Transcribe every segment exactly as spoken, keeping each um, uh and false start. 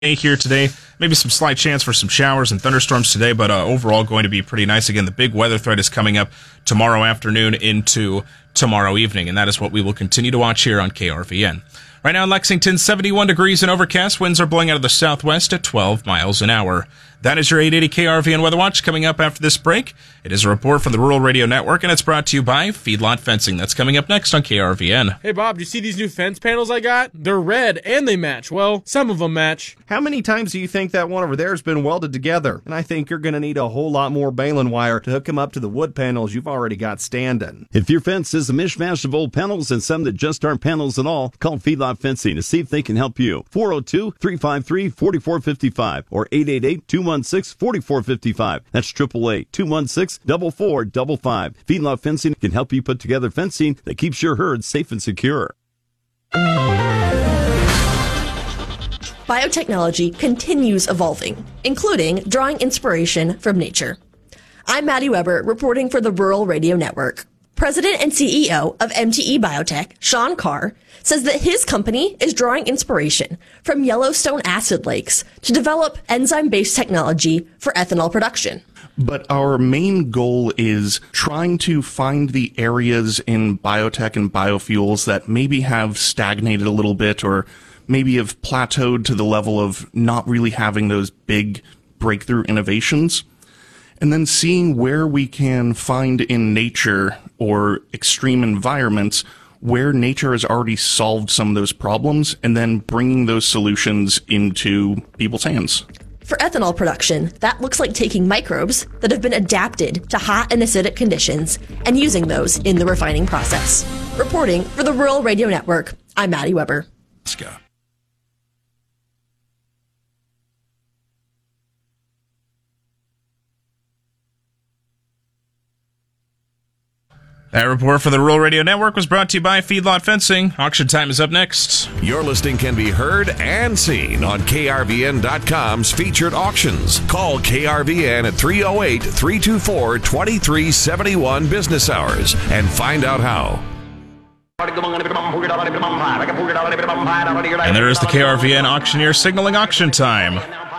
here today. Maybe some slight chance for some showers and thunderstorms today, but uh, overall going to be pretty nice. Again, the big weather threat is coming up tomorrow afternoon into tomorrow evening, and that is what we will continue to watch here on K R V N. Right now in Lexington, seventy-one degrees and overcast. Winds are blowing out of the southwest at twelve miles an hour. That is your eight eighty K R V N Weather Watch. Coming up after this break, it is a report from the Rural Radio Network, and it's brought to you by Feedlot Fencing. That's coming up next on K R V N. Hey, Bob, do you see these new fence panels I got? They're red, and they match. Well, some of them match. How many times do you think that one over there has been welded together? And I think you're going to need a whole lot more baling wire to hook them up to the wood panels you've already got standing. If your fence is a mishmash of old panels and some that just aren't panels at all, call Feedlot Fencing to see if they can help you. four oh two, three five three, four four five five or eight eight eight, two one six, four four five five. That's triple eight, two one six, four four five five. Feedlot Fencing can help you put together fencing that keeps your herd safe and secure. Biotechnology continues evolving, including drawing inspiration from nature. I'm Maddie Weber, reporting for the Rural Radio Network. President and C E O of M T E Biotech, Sean Carr, says that his company is drawing inspiration from Yellowstone acid lakes to develop enzyme-based technology for ethanol production. But our main goal is trying to find the areas in biotech and biofuels that maybe have stagnated a little bit or maybe have plateaued to the level of not really having those big breakthrough innovations. And then seeing where we can find in nature or extreme environments where nature has already solved some of those problems and then bringing those solutions into people's hands. For ethanol production, that looks like taking microbes that have been adapted to hot and acidic conditions and using those in the refining process. Reporting for the Rural Radio Network, I'm Maddie Weber. Let's go. That report for the Rural Radio Network was brought to you by Feedlot Fencing. Auction time is up next. Your listing can be heard and seen on K R V N dot com's featured auctions. Call K R V N at three oh eight, three two four, two three seven one business hours and find out how. And there is the K R V N auctioneer signaling auction time.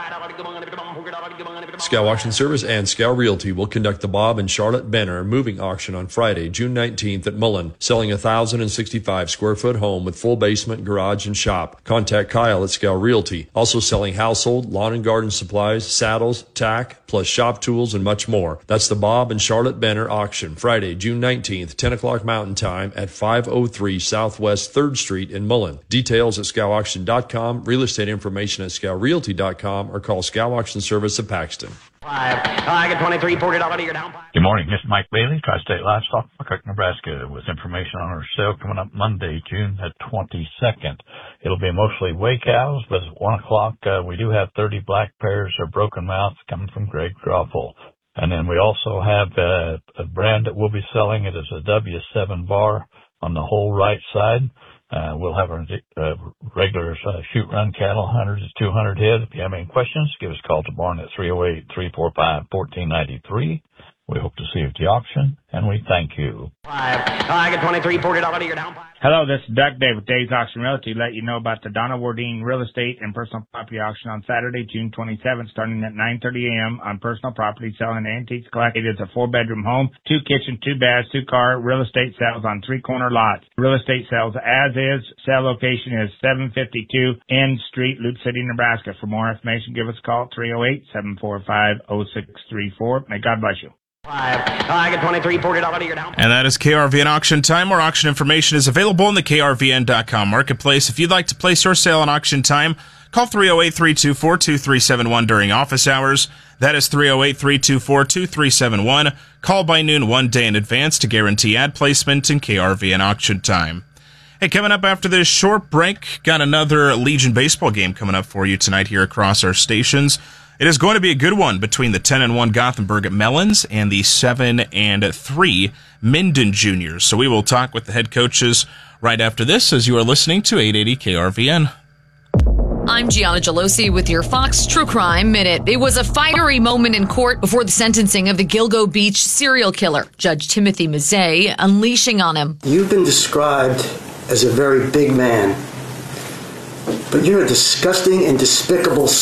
Scow Auction Service and Scow Realty will conduct the Bob and Charlotte Benner moving auction on Friday, June nineteenth at Mullen, selling a one thousand sixty-five square foot home with full basement, garage, and shop. Contact Kyle at Scow Realty. Also selling household, lawn and garden supplies, saddles, tack, plus shop tools, and much more. That's the Bob and Charlotte Benner auction, Friday, June nineteenth, ten o'clock Mountain Time at five oh three Southwest third Street in Mullen. Details at scow auction dot com, real estate information at scow realty dot com, or call Scow Auction Service of Paxton. Five. I get twenty-three, forty dollars a year down. Good morning. This is Mike Bailey, Tri-State Livestock, McCook, Nebraska, with information on our sale coming up Monday, June the twenty-second. It'll be mostly weigh cows, but at one o'clock, uh, we do have thirty black pairs or broken mouths coming from Greg Groffel. And then we also have uh, a brand that we'll be selling. It is a W seven bar on the whole right side. Uh, we'll have our uh, regular uh, shoot run cattle, one hundred to two hundred head. If you have any questions, give us a call to Barn at three oh eight, three four five, one four nine three. We hope to see you at the auction, and we thank you. Five. I get twenty-three, forty dollars a year down. Hello, this is Doug Day with Days Auction Realty. Let you know about the Donna Wardine Real Estate and Personal Property Auction on Saturday, June twenty-seventh, starting at nine thirty a.m. on personal property selling antiques collected. It is a four-bedroom home, two kitchen, two baths, two-car real estate sales on three-corner lots. Real estate sales as is. Sale location is seven fifty-two N Street, Loop City, Nebraska. For more information, give us a call at three oh eight, seven four five, oh six three four. May God bless you. Five. I get twenty-three, forty dollars a year down. And that is K R V N auction time. More auction information is available in the K R V N dot com marketplace. If you'd like to place your sale on auction time, call three oh eight, three two four, two three seven one during office hours. That is three oh eight, three two four, two three seven one. Call by noon one day in advance to guarantee ad placement in K R V N auction time. Hey, coming up after this short break, got another Legion baseball game coming up for you tonight here across our stations. It is going to be a good one between the ten and one Gothenburg Melons and the seven and three Minden Juniors. So we will talk with the head coaches right after this as you are listening to eight eighty K R V N. I'm Gianna Gelosi with your Fox True Crime Minute. It was a fiery moment in court before the sentencing of the Gilgo Beach serial killer, Judge Timothy Mazzei unleashing on him. You've been described as a very big man. but you're a disgusting and despicable